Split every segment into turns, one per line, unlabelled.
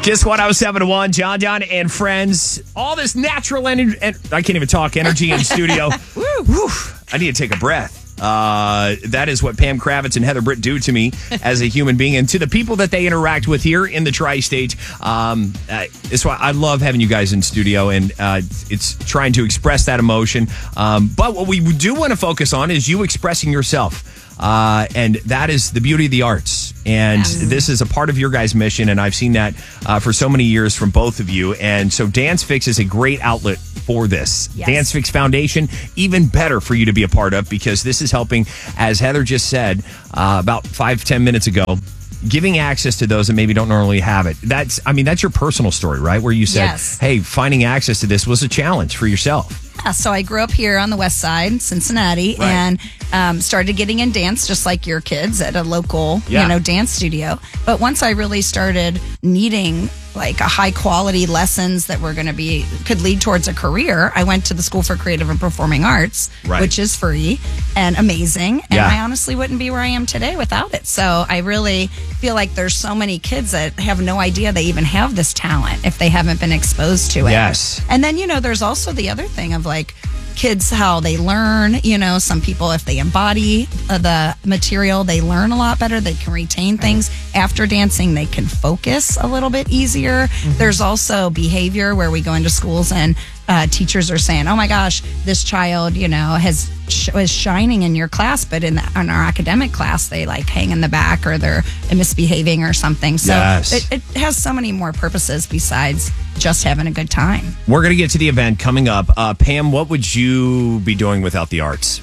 Kiss 107.1, John, and friends. All this natural energy, I can't even talk, energy in studio. Woo. I need to take a breath. That is what Pam Kravitz and Heather Britt do to me as a human being, and to the people that they interact with here in the Tri-State. It's why I love having you guys in studio, and it's trying to express that emotion. But what we do want to focus on is you expressing yourself. And that is the beauty of the arts. And this is a part of your guys' mission, and I've seen that for so many years from both of you. And so Dance Fix is a great outlet for this. Yes. Dance Fix Foundation, even better for you to be a part of, because this is helping, as Heather just said about 5-10 minutes ago, giving access to those that maybe don't normally have it. That's your personal story, right? Where you said, hey, finding access to this was a challenge for yourself.
Yeah, so I grew up here on the west side, Cincinnati, and started getting in dance just like your kids at a local, dance studio. But once I really started needing like a high quality lessons that were going to could lead towards a career, I went to the School for Creative and Performing Arts, which is free and amazing. And I honestly wouldn't be where I am today without it. So I really feel like there's so many kids that have no idea they even have this talent if they haven't been exposed to it.
Yes.
And then, there's also the other thing of like kids, how they learn. Some people, if they embody the material, they learn a lot better. They can retain things. After dancing, they can focus a little bit easier. Mm-hmm. There's also behavior where we go into schools and teachers are saying, oh my gosh, this child, is shining in your class, but in our academic class, they like hang in the back or they're misbehaving or something. So it has so many more purposes besides just having a good time.
We're going to get to the event coming up. Pam, what would you be doing without the arts?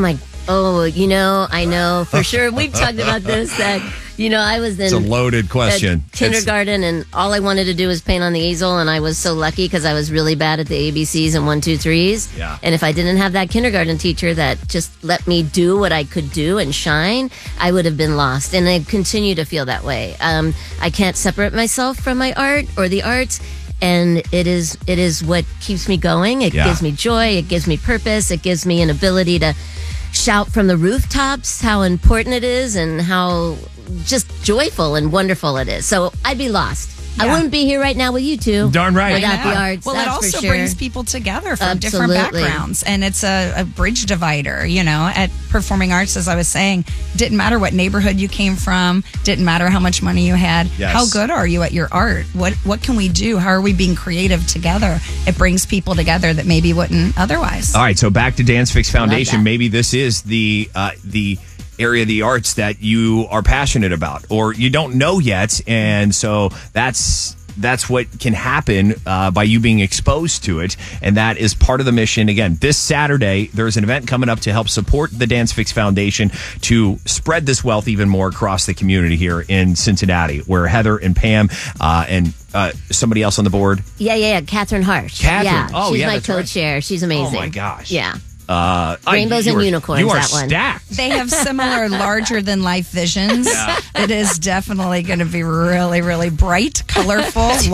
I know for sure. We've talked about this, that, I was in
it's a loaded question.
Kindergarten, and all I wanted to do was paint on the easel, and I was so lucky because I was really bad at the ABCs and 1, 2, 3s.
Yeah.
And if I didn't have that kindergarten teacher that just let me do what I could do and shine, I would have been lost. And I continue to feel that way. I can't separate myself from my art or the arts. And it is what keeps me going. It gives me joy. It gives me purpose. It gives me an ability to shout from the rooftops how important it is and how just joyful and wonderful it is. So I'd be lost. I wouldn't be here right now with you two.
Darn right.
Without the arts.
Well, it also brings people together from different backgrounds. And it's a bridge divider, at Performing Arts, as I was saying. Didn't matter what neighborhood you came from. Didn't matter how much money you had.
Yes.
How good are you at your art? What can we do? How are we being creative together? It brings people together that maybe wouldn't otherwise.
All right, so back to Dance Fix Foundation. Maybe this is the area of the arts that you are passionate about or you don't know yet, and so that's what can happen by you being exposed to it, and that is part of the mission. Again, this Saturday there's an event coming up to help support the Dance Fix Foundation to spread this wealth even more across the community here in Cincinnati, where Heather and Pam and somebody else on the board.
Yeah, Catherine Harsh.
Catherine.
She's my co-chair. She's amazing.
Oh my gosh.
Yeah. Rainbows and unicorns.
You are
that one.
stacked.
They have similar, larger than life visions.
Yeah.
It is definitely going to be really, really bright, colorful. I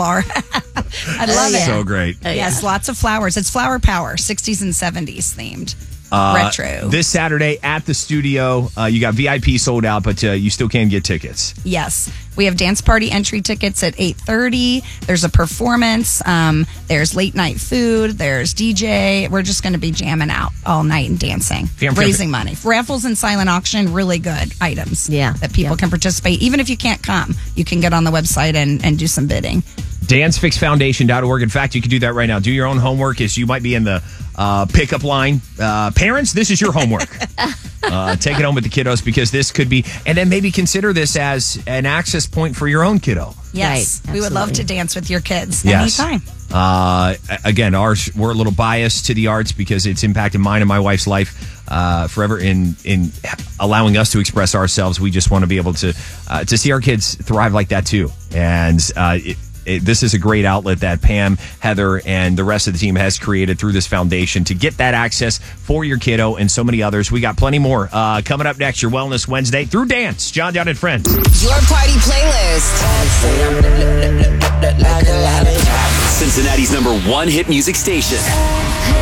love it.
So great.
Yes, lots of flowers. It's flower power, 60s and 70s themed. Retro.
This Saturday at the studio, you got VIP sold out, but you still can get tickets.
Yes. We have dance party entry tickets at 8:30. There's a performance. There's late night food. There's DJ. We're just going to be jamming out all night and dancing, raising money. Raffles and silent auction, really good items that people can participate. Even if you can't come, you can get on the website and do some bidding.
DanceFixFoundation.org. In fact, you can do that right now. Do your own homework as you might be in the pickup line. Parents, this is your homework. Take it home with the kiddos, because this could be, and then maybe consider this as an access point for your own kiddo.
Yes,
right,
we would love to dance with your kids
yes.
anytime.
Again, we're a little biased to the arts because it's impacted mine and my wife's life forever in allowing us to express ourselves. We just want to be able to see our kids thrive like that too. And this is a great outlet that Pam, Heather, and the rest of the team has created through this foundation to get that access for your kiddo and so many others. We got plenty more coming up next, your Wellness Wednesday through dance. John and Friends.
Your party playlist.
Cincinnati's #1 hit music station.